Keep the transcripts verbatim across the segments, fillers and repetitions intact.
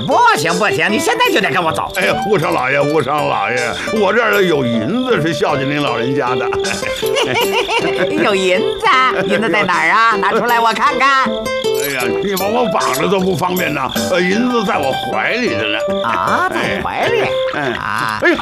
不行不行，你现在就得跟我走。 哎呀，无常老爷，无常老爷，我这儿有银子是孝敬您老人家的。 有银子？银子在哪儿啊？拿出来我看看。 哎呀，你把我绑着都不方便呐。呃，银子在我怀里的呢。 啊，在怀里。 哎啊。 哎呀，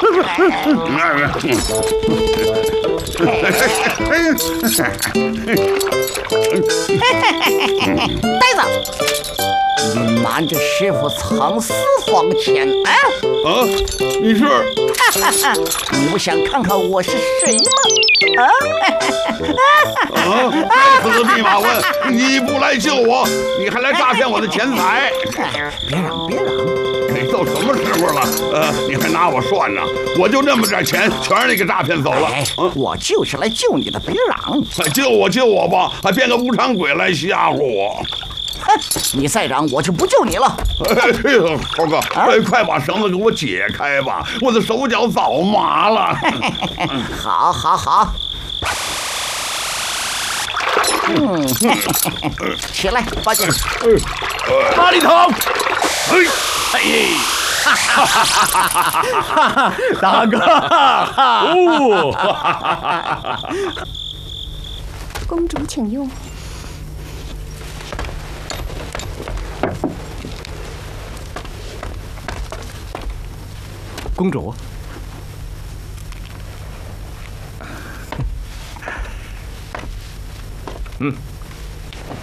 呆子，瞒着师傅藏私房钱啊！ 啊，你是？ 你不想看看我是谁吗？啊！ 啊！该死的弼马温，你不来救我，你还来诈骗我的钱财！ 别嚷，别嚷！ 哎，都什么时候了？呃，你还拿我涮呢？我就那么点钱，全让你给诈骗走了。 哎，我就是来救你的，别嚷！ 救我，救我吧！还变个无常鬼来吓唬我！ 哼，你再嚷，我就不救你了。 哎呦，猴哥，哎，快把绳子给我解开吧，我的手脚早麻了。 好，好，好。嗯，起来，八戒。 八里头。 哎， 哎，哈哈哈哈哈哈！大哥，哦， 公主请用。 公主。嗯。